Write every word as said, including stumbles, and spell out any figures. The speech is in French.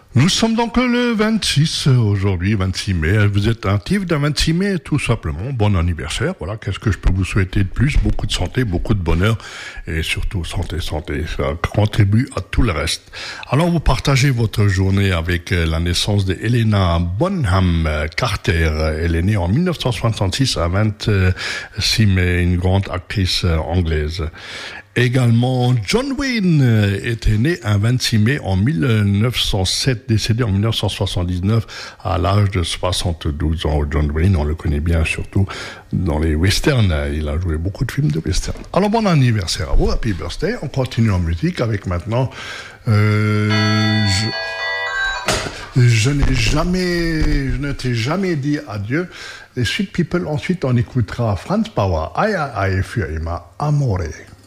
Nous sommes donc le vingt-six, aujourd'hui, vingt-six mai. Vous êtes un type d'un vingt-six mai, tout simplement. Bon anniversaire. Voilà, qu'est-ce que je peux vous souhaiter de plus? Beaucoup de santé, beaucoup de bonheur. Et surtout, santé, santé. Ça contribue à tout le reste. Alors, vous partagez votre journée avec la naissance de Helena Bonham Carter. Elle est née en dix-neuf cent soixante-six à vingt-six mai, une grande actrice anglaise. Également, John Wayne était né un vingt-six mai en mille neuf cent sept, décédé en mille neuf cent soixante-dix-neuf à l'âge de soixante-douze ans. John Wayne, on le connaît bien surtout dans les westerns. Il a joué beaucoup de films de westerns. Alors, bon anniversaire à vous, happy birthday. On continue en musique avec maintenant... Euh, je... Je n'ai jamais, je ne t'ai jamais dit adieu. Les Sweet People, ensuite on écoutera Franz Bauer, Ai Ai für immer amore.